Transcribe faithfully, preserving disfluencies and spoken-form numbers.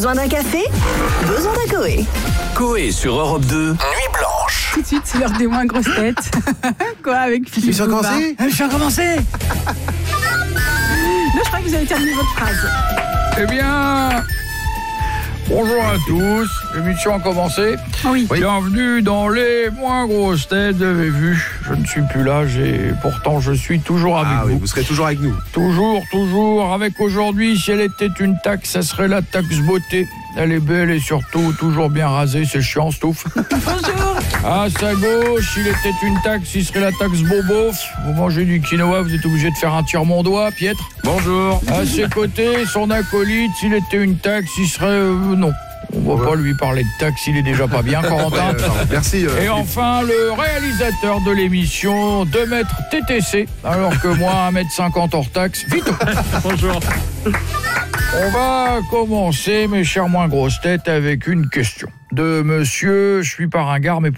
Besoin d'un café? Besoin d'un Coé. Coé sur Europe deux, Nuit Blanche. Tout de suite, c'est l'heure des moins grosses têtes. Quoi, avec Philippe Tu as Bouvard. commencé Je suis recommencé. Non, je crois que vous avez terminé votre phrase. Eh bien, bonjour à tous, l'émission a commencé. Oui. Bienvenue dans les moins grosses têtes. Vous avez vu, je ne suis plus là, j'ai... pourtant je suis toujours avec Ah vous. oui, vous serez toujours avec nous. Toujours, toujours, avec aujourd'hui, si elle était une taxe, ça serait la taxe beauté. Elle est belle et surtout toujours bien rasée, c'est chiant, Stouff. Bonjour. À sa gauche, il était une taxe, il serait la taxe bobo. Vous mangez du quinoa, vous êtes obligé de faire un tire-mon doigt, Pietre. Bonjour. À ses côtés, son acolyte, s'il était une taxe, il serait... Euh, non, on va Ouais. pas lui parler de taxe, il est déjà pas bien, Corentin. Ouais, euh, non, merci. euh, Et enfin, le réalisateur de l'émission, deux mètres T T C, alors que moi, un mètre cinquante hors taxe. Vite. Bonjour. On va commencer, mes chers moins grosses têtes, avec une question. De monsieur, je suis pas ringard, mais